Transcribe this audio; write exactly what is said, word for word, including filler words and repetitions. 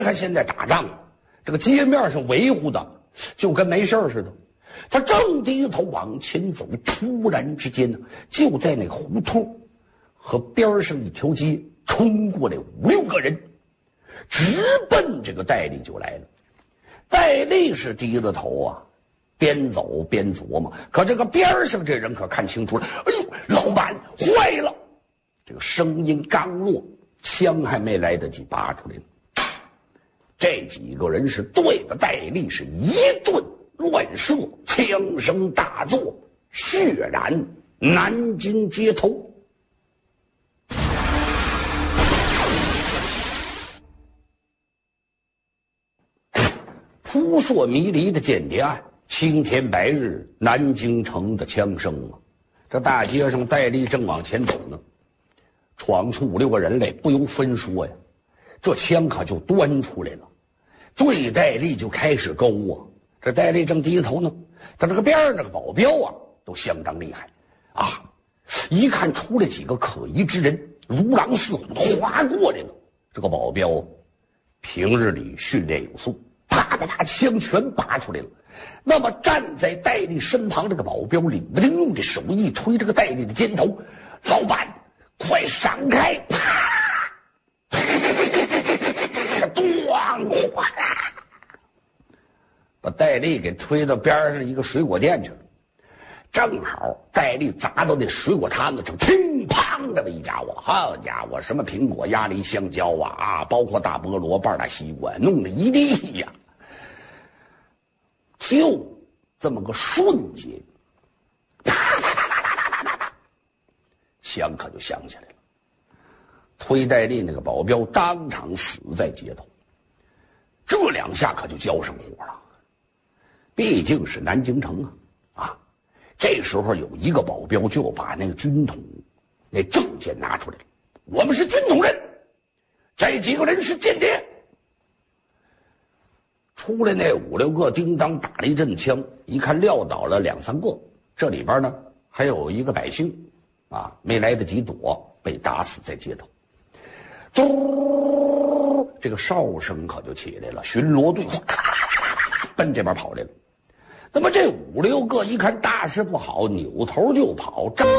看现在打仗，这个街面上维护的就跟没事似的。他正低头往前走，突然之间呢，就在那个胡同和边上一条街冲过来五六个人，直奔这个戴笠就来了。戴笠是低着头啊，边走边琢磨，可这个边上这人可看清楚了，哎呦，老板坏了！这个声音刚落，枪还没来得及拔出来呢，这几个人是对着戴笠是一顿乱射，枪声大作，血染南京街头。扑朔迷离的间谍案，青天白日，南京城的枪声啊！这大街上，戴笠正往前走呢，闯出五六个人来，不由分说呀，这枪可就端出来了，对戴笠就开始勾啊！这戴笠正低着头呢，他这个边上这个保镖啊，都相当厉害啊！一看出来几个可疑之人，如狼似虎的划过来了。这个保镖平日里训练有素，啪啪啪，枪全拔出来了。那么站在戴笠身旁这个保镖领不丁用这手一推这个戴笠的肩头，老板，快闪开！啪，咣，哗啦，把戴笠给推到边上一个水果店去了。正好戴笠砸到那水果摊子上，乒乓这么一家伙，好家伙，什么苹果、鸭梨、香蕉啊啊，包括大菠萝、半大西瓜，弄得一地呀。就这么个瞬间，啪啪啪啪啪啪啪啪，枪可就响起来了。推戴笠那个保镖当场死在街头。这两下可就交上火了，毕竟是南京城啊啊！这时候有一个保镖就把那个军统那证件拿出来了，我们是军统人，这几个人是间谍。出来那五六个叮当打了一阵枪，一看撂倒了两三个，这里边呢还有一个百姓啊，没来得及躲，被打死在街头。嘟，这个哨声可就起来了，巡逻队奔这边跑来了。那么这五六个一看大事不好，扭头就跑。